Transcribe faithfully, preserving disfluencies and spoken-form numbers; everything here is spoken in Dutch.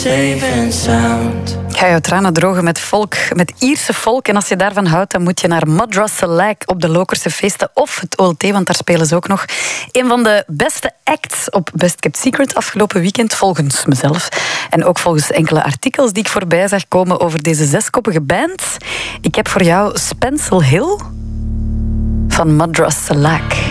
Ga je tranen drogen met volk, met Ierse volk. En als je daarvan houdt, dan moet je naar Madras Lake op de Lokerse feesten of het O L T, want daar spelen ze ook nog. Een van de beste acts op Best Kept Secret afgelopen weekend, volgens mezelf. En ook volgens enkele artikels die ik voorbij zag komen over deze zeskoppige band. Ik heb voor jou Spencel Hill van Madras Lake.